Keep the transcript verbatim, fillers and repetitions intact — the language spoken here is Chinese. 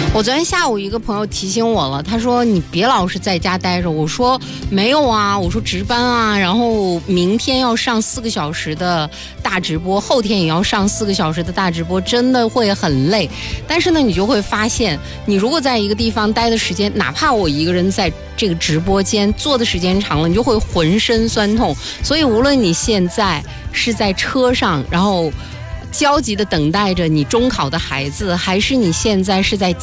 我昨天下午一个朋友提醒我了，他说你别老是在家待着。我说没有啊，我说值班啊，然后明天要上四个小时的大直播，后天也要上四个小时的大直播，真的会很累。但是呢，你就会发现，你如果在一个地方待的时间，哪怕我一个人在这个直播间坐的时间长了，你就会浑身酸痛。所以无论你现在是在车上，然后焦急的等待着你中考的孩子，还是你现在是在